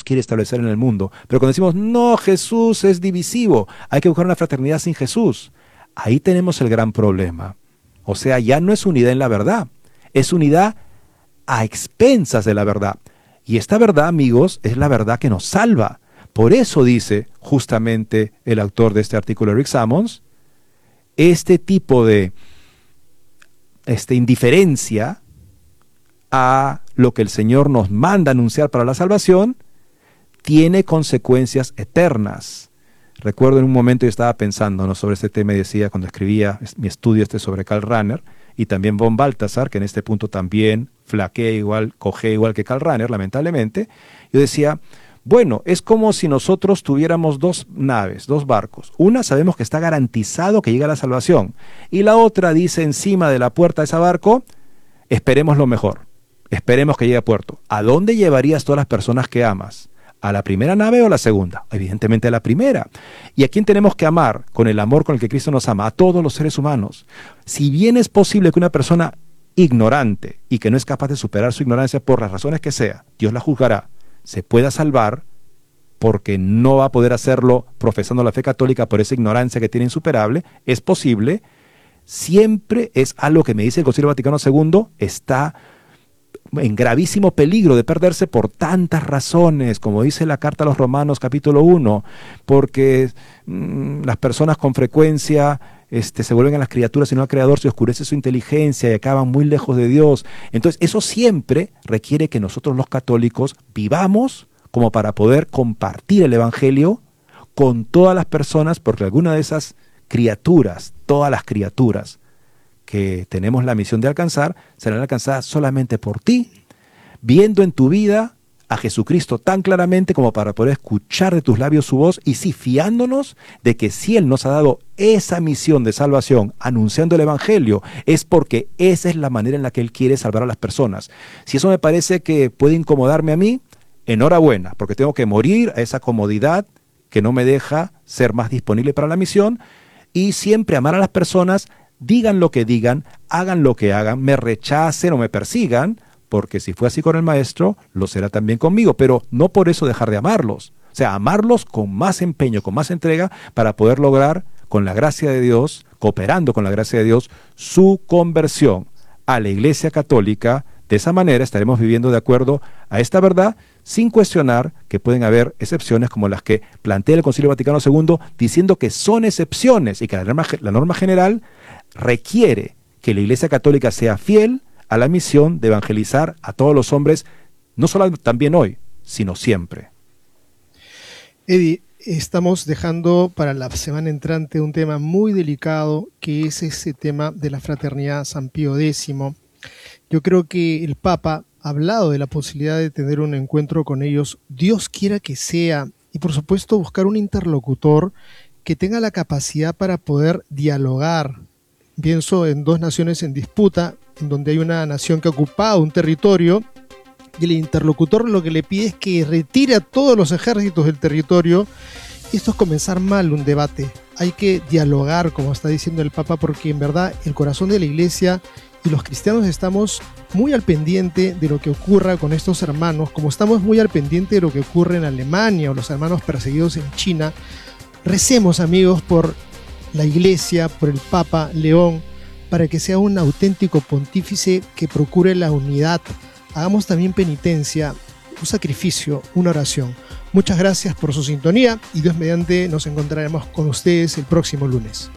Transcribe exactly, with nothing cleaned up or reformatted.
quiere establecer en el mundo. Pero cuando decimos, no, Jesús es divisivo, hay que buscar una fraternidad sin Jesús, ahí tenemos el gran problema. O sea, ya no es unidad en la verdad, es unidad a expensas de la verdad. Y esta verdad, amigos, es la verdad que nos salva. Por eso dice justamente el autor de este artículo, Rick Sammons, este tipo de este, indiferencia a lo que el Señor nos manda anunciar para la salvación, tiene consecuencias eternas. Recuerdo en un momento yo estaba pensando, ¿no?, sobre este tema y decía, cuando escribía mi estudio este sobre Karl Rahner, y también von Balthasar, que en este punto también flaquea igual, coge igual que Karl Rahner, lamentablemente, yo decía, bueno, es como si nosotros tuviéramos dos naves, dos barcos. Una sabemos que está garantizado que llega a la salvación, y la otra dice encima de la puerta de ese barco, esperemos lo mejor, esperemos que llegue a puerto. ¿A dónde llevarías todas las personas que amas? ¿A la primera nave o a la segunda? Evidentemente a la primera. ¿Y a quién tenemos que amar con el amor con el que Cristo nos ama? A todos los seres humanos. Si bien es posible que una persona ignorante y que no es capaz de superar su ignorancia por las razones que sea, Dios la juzgará, se pueda salvar porque no va a poder hacerlo profesando la fe católica por esa ignorancia que tiene insuperable, es posible, siempre es algo que me dice el Concilio Vaticano segundo, está en gravísimo peligro de perderse por tantas razones, como dice la carta a los Romanos capítulo uno, porque mmm, las personas con frecuencia este, se vuelven a las criaturas y no al Creador, se oscurece su inteligencia y acaban muy lejos de Dios. Entonces eso siempre requiere que nosotros los católicos vivamos como para poder compartir el Evangelio con todas las personas, porque alguna de esas criaturas, todas las criaturas que tenemos la misión de alcanzar, serán alcanzadas solamente por ti, viendo en tu vida a Jesucristo tan claramente como para poder escuchar de tus labios su voz, y sí, fiándonos de que si Él nos ha dado esa misión de salvación, anunciando el Evangelio, es porque esa es la manera en la que Él quiere salvar a las personas. Si eso me parece que puede incomodarme a mí, enhorabuena, porque tengo que morir a esa comodidad que no me deja ser más disponible para la misión, y siempre amar a las personas, digan lo que digan, hagan lo que hagan, me rechacen o me persigan, porque si fue así con el Maestro, lo será también conmigo, pero no por eso dejar de amarlos. O sea, amarlos con más empeño, con más entrega, para poder lograr, con la gracia de Dios, cooperando con la gracia de Dios, su conversión a la Iglesia Católica. De esa manera estaremos viviendo de acuerdo a esta verdad, sin cuestionar que pueden haber excepciones como las que plantea el Concilio Vaticano segundo, diciendo que son excepciones y que la norma, la norma general requiere que la Iglesia Católica sea fiel a la misión de evangelizar a todos los hombres, no solo también hoy, sino siempre. Eddie, estamos dejando para la semana entrante un tema muy delicado, que es ese tema de la fraternidad San Pío décimo. Yo creo que el Papa ha hablado de la posibilidad de tener un encuentro con ellos, Dios quiera que sea, y por supuesto buscar un interlocutor que tenga la capacidad para poder dialogar. Pienso en dos naciones en disputa, en donde hay una nación que ha ocupado un territorio y el interlocutor lo que le pide es que retire a todos los ejércitos del territorio. Esto es comenzar mal un debate. Hay que dialogar, como está diciendo el Papa, porque en verdad el corazón de la Iglesia y los cristianos estamos muy al pendiente de lo que ocurra con estos hermanos, como estamos muy al pendiente de lo que ocurre en Alemania o los hermanos perseguidos en China. Recemos, amigos, por la Iglesia, por el Papa León, para que sea un auténtico pontífice que procure la unidad. Hagamos también penitencia, un sacrificio, una oración. Muchas gracias por su sintonía y Dios mediante nos encontraremos con ustedes el próximo lunes.